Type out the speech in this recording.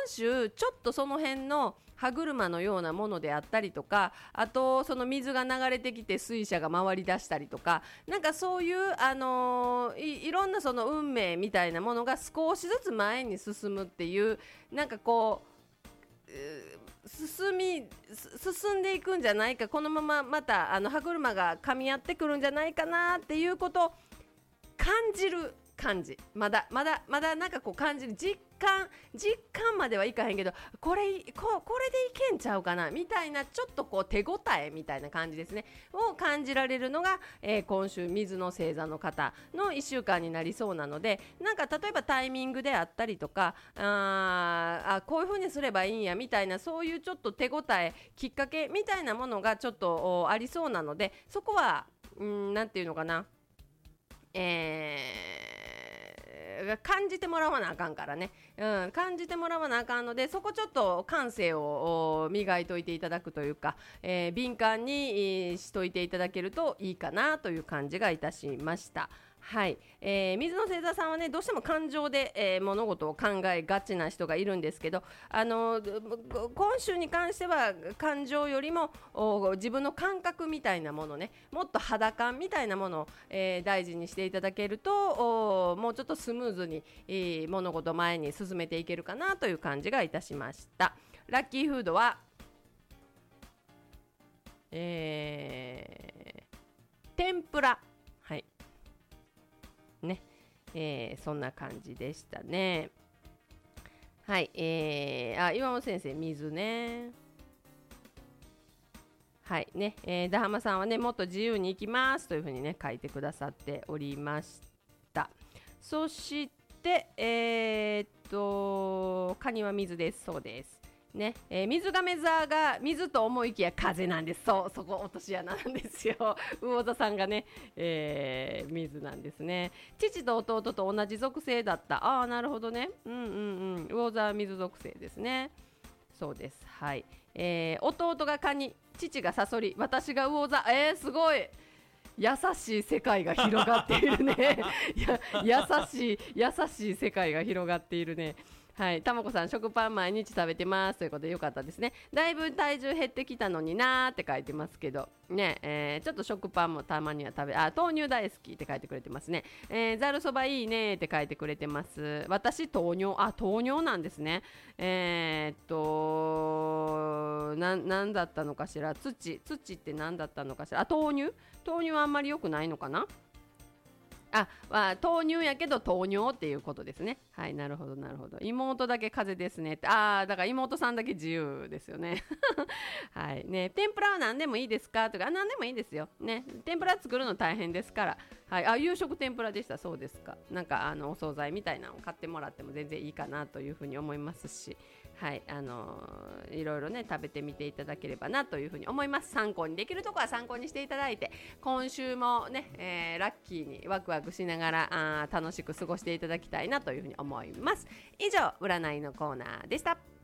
週ちょっとその辺の歯車のようなものであったりとか、あとその水が流れてきて水車が回り出したりとか、なんかそういう、いろんなその運命みたいなものが少しずつ前に進むっていう、なんかこう進んでいくんじゃないか、このまままた歯車が噛み合ってくるんじゃないかなっていうことを感じる感じ、まだなんかこう感じる実感まではいかへんけど、これでいけんちゃうかなみたいな、ちょっとこう手応えみたいな感じですねを感じられるのが、今週水の星座の方の1週間になりそうなので、なんか例えばタイミングであったりとか、こういう風にすればいいんやみたいな、そういうちょっと手応えきっかけみたいなものがちょっとありそうなので、そこはなんていうのかな、感じてもらわなあかんからね、感じてもらわなあかんので、そこちょっと感性を磨いといていただくというか、敏感にしといていただけるといいかなという感じがいたしました。はい、水の星座さんはね、どうしても感情で、物事を考えがちな人がいるんですけど、今週に関しては感情よりも自分の感覚みたいなものね、もっと肌感みたいなものを、大事にしていただけると、もうちょっとスムーズに、物事を前に進めていけるかなという感じがいたしました。ラッキーフードは、天ぷら、はいね、そんな感じでしたね。はい、岩本先生、水ね。はいね、ダハマさんはね、もっと自由に行きますというふうにね書いてくださっておりました。そしてカニは水です。そうですね、水亀座が水と思いきや風なんです。そこ落とし穴なんですよ。魚座さんがね、水なんですね。父と弟と同じ属性だった。なるほどね。魚座は水属性ですね。そうです。はい、弟がカニ、父がサソリ、私が魚座。すごい優しい世界が広がっているね。優しい世界が広がっているね。はい、たまこさん、食パン毎日食べてますということでよかったですね。だいぶ体重減ってきたのになーって書いてますけどね、ちょっと食パンもたまには食べ、豆乳大好きって書いてくれてますね。ざるそばいいねって書いてくれてます。私豆乳なんですね。なんだったのかしら。土って何だったのかしら。豆乳はあんまり良くないのかな。豆乳やけど糖尿っていうことですね。はい、なるほど。妹だけ風邪ですねって。だから妹さんだけ自由ですよね。はいね、天ぷらは何でもいいですかとか、何でもいいですよね。天ぷら作るの大変ですから。はい、夕食天ぷらでした。そうですか。なんかお惣菜みたいなのを買ってもらっても全然いいかなというふうに思いますし、はい、いろいろね食べてみていただければなというふうに思います。参考にできるところは参考にしていただいて、今週もね、ラッキーにワクワクしながら楽しく過ごしていただきたいなというふうに思います。以上、占いのコーナーでした。